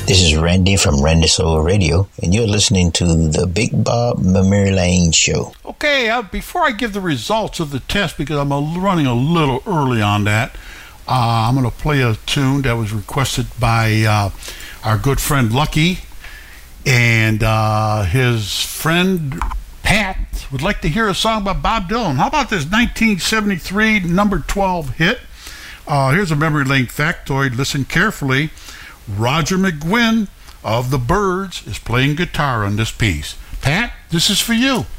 This is Randy from Randy Soul Radio, and you're listening to the Big Bob Memory Lane Show. Okay, before I give the results of the test, because I'm running a little early on that, I'm going to play a tune that was requested by our good friend Lucky, and his friend Pat would like to hear a song by Bob Dylan. How about this 1973 number 12 hit? Here's a memory lane factoid. Listen carefully. Roger McGuinn of the Byrds is playing guitar on this piece. Pat, this is for you.